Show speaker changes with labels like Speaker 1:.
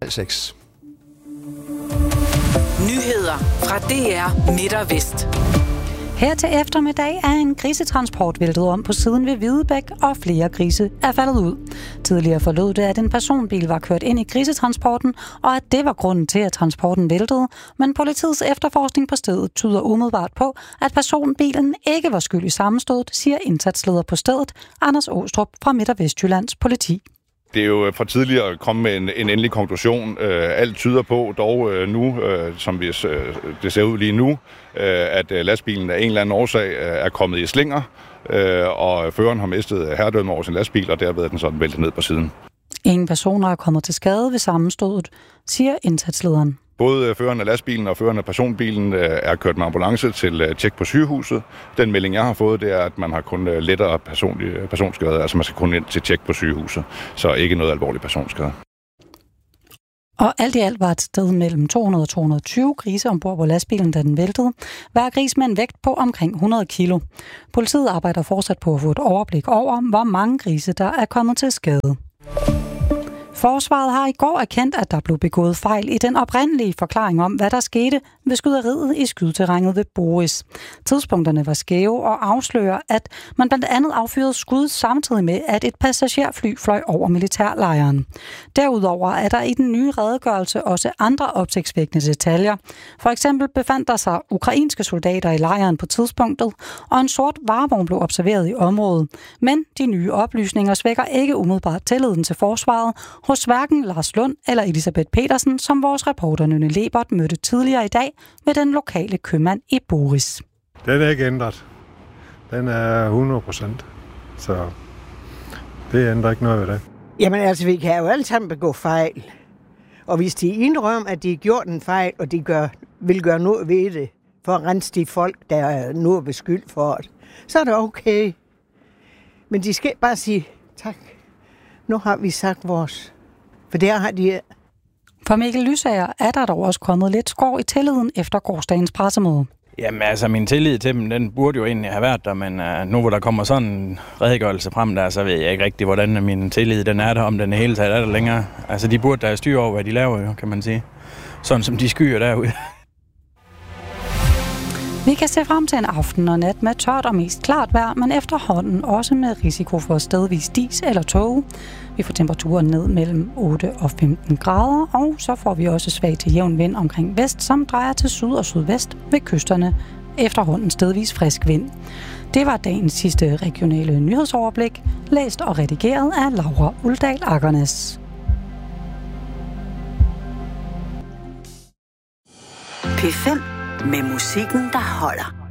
Speaker 1: 6.
Speaker 2: Nyheder fra DR Midt og Vest.
Speaker 3: Her til eftermiddag er en grisetransport væltet om på siden ved Hvidebæk, og flere grise er faldet ud. Tidligere forlod det, at en personbil var kørt ind i grisetransporten, og at det var grunden til, at transporten væltede. Men politiets efterforskning på stedet tyder umiddelbart på, at personbilen ikke var skyld i sammenstødet, siger indsatsleder på stedet, Anders Åstrup fra Midt- og Vestjyllands politi.
Speaker 4: Det er jo for tidligt at komme med en endelig konklusion. Alt tyder på, dog nu, som det ser ud lige nu, at lastbilen af en eller anden årsag er kommet i slinger, og føreren har mistet herredømmet over sin lastbil, og derved er den sådan væltet ned på siden. Ingen
Speaker 3: personer er kommet til skade ved sammenstødet, siger indsatslederen.
Speaker 4: Både føreren af lastbilen og føreren af personbilen er kørt med ambulance til tjek på sygehuset. Den melding, jeg har fået, det er, at man har kun lettere personskade, altså man skal kun ind til tjek på sygehuset, så ikke noget alvorlig personskade.
Speaker 3: Og alt i alt var et sted mellem 200 og 220 grise ombord på lastbilen, da den væltede. Hver gris med en vægt på omkring 100 kilo. Politiet arbejder fortsat på at få et overblik over, hvor mange grise, der er kommet til skade. Forsvaret har i går erkendt, at der blev begået fejl i den oprindelige forklaring om, hvad der skete ved skyderiet i skydeterrænet ved Boris. Tidspunkterne var skæve og afslører, at man blandt andet affyrede skud samtidig med, at et passagerfly fløj over militærlejren. Derudover er der i den nye redegørelse også andre opsigtsvækkende detaljer. For eksempel befandt der sig ukrainske soldater i lejren på tidspunktet, og en sort varevogn blev observeret i området. Men de nye oplysninger svækker ikke umiddelbart tilliden til forsvaret hos hverken Lars Lund eller Elisabeth Petersen, som vores reporter Nynne Lebert mødte tidligere i dag med den lokale købmand i Boris.
Speaker 5: Den er ikke ændret. Den er 100%. Så det ændrer ikke noget ved det.
Speaker 6: Jamen altså, vi kan jo alle sammen begå fejl. Og hvis de indrømmer, at de har gjort en fejl, og de vil gøre noget ved det, for at rense de folk, der er nu beskyldt for det, så er det okay. Men de skal bare sige tak. Nu har vi sagt vores. For der har de...
Speaker 3: For Mikkel Lysager er der dog også kommet lidt skår i tilliden efter gårsdagens pressemøde.
Speaker 7: Jamen altså, min tillid til dem, den burde jo egentlig have været der, men nu hvor der kommer sådan en redegørelse frem der, så ved jeg ikke rigtig, hvordan min tillid den er der, om den i hele taget er der længere. Altså, de burde da have styr over, hvad de laver jo, kan man sige. Sådan som de skyer derude.
Speaker 3: Vi kan se frem til en aften og nat med tørt og mest klart vejr, men efterhånden også med risiko for stedvis dis eller tåge. Vi får temperaturen ned mellem 8 og 15 grader, og så får vi også svag til jævn vind omkring vest, som drejer til syd og sydvest ved kysterne. Efterhånden stedvis frisk vind. Det var dagens sidste regionale nyhedsoverblik, læst og redigeret af Laura Uldal Akernes.
Speaker 2: P5 med musikken, der holder.